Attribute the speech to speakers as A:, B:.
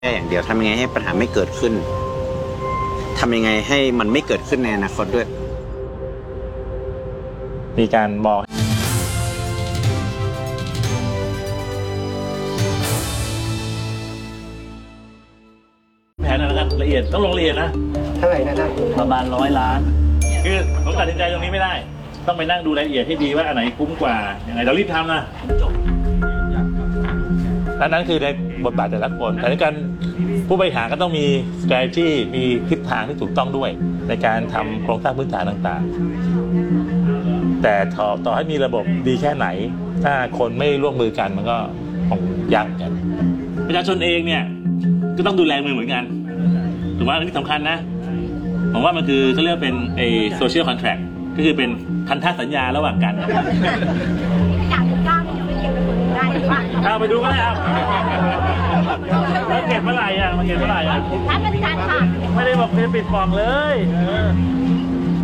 A: แค่อย่างเดียวทำยังไงให้ปัญหาไม่เกิดขึ้นทำยังไงให้มันไม่เกิดขึ้นในอนาคตด้วย
B: มีการบอกแผนอะไรกันละเอียดต้องลงละเอียดนะ
C: เท่าไหร่นะท่าน
B: ประมาณ100 ล้านคือผมตัดสินใจตรงนี้ไม่ได้ต้องไปนั่งดูรายละเอียดให้ดีว่าอันไหนคุ้มกว่าอย่างไรเรารีบทำนะจบนั้นคือในบทบาทแต่ละคนแต่ในการผู้บริหารก็ต้องมี strategy มีทิศทางที่ถูกต้องด้วยในการทำโครงสร้างพื้นฐานต่างๆแต่ต่อให้มีระบบดีแค่ไหนถ้าคนไม่ร่วมมือกันมันก็คงยากกันประชาชนเองเนี่ยก็ต้องดูแลมือเหมือนกันถูกไหมอันนี้สำคัญนะผมว่ามันคือเขาเรียกเป็นsocial contract ก็คือเป็นพันธสัญญาระหว่างกัน
D: อยากกล้าไปดูเก็บได้หรือเปล่า
B: เอาไปดูก็ได้ครับแล้วเก็บเมื่อไหร่อ่ะมาเก็บเมื่อไหร่อ่ะ
D: ท่านอาจารย์ค่ะ
B: ไม่ได้บอกจะปิดฟองเลย